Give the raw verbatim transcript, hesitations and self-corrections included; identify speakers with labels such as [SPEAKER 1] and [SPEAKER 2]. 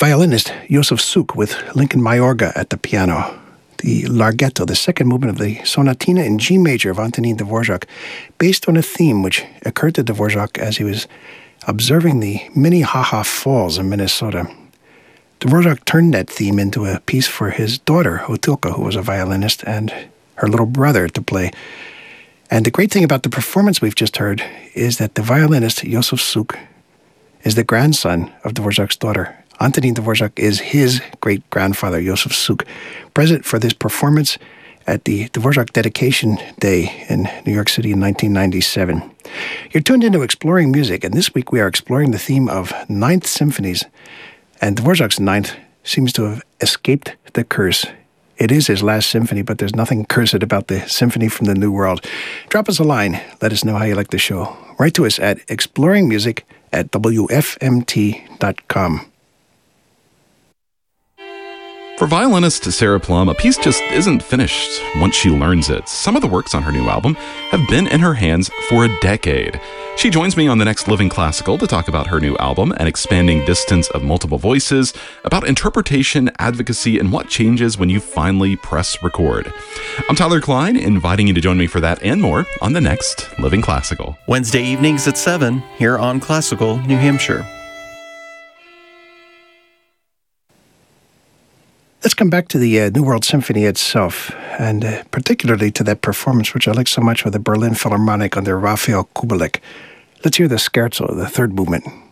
[SPEAKER 1] violinist Josef Suk with Lincoln Mayorga at the piano. The Larghetto, the second movement of the Sonatina in G major of Antonin Dvorak, based on a theme which occurred to Dvorak as he was observing the Minnehaha Falls in Minnesota. Dvorak turned that theme into a piece for his daughter, Otilka, who was a violinist, and her little brother to play. And the great thing about the performance we've just heard is that the violinist, Josef Suk, is the grandson of Dvorak's daughter. Antonin Dvorak is his great-grandfather, Josef Suk, present for this performance at the Dvorak Dedication Day in New York City in nineteen ninety-seven. You're tuned into Exploring Music, and this week we are exploring the theme of Ninth Symphonies. And Dvorak's Ninth seems to have escaped the curse. It is his last symphony, but there's nothing cursed about the symphony from the New World. Drop us a line. Let us know how you like the show. Write to us at exploringmusic at w f m t dot com.
[SPEAKER 2] For violinist Sarah Plum, a piece just isn't finished once she learns it. Some of the works on her new album have been in her hands for a decade. She joins me on the next Living Classical to talk about her new album, An Expanding Distance of Multiple Voices, about interpretation, advocacy, and what changes when you finally press record. I'm Tyler Klein, inviting you to join me for that and more on the next Living Classical.
[SPEAKER 3] Wednesday evenings at seven here on Classical New Hampshire.
[SPEAKER 1] Let's come back to the uh, New World Symphony itself, and uh, particularly to that performance which I like so much with the Berlin Philharmonic under Raphael Kubelik. Let's hear the scherzo, the third movement.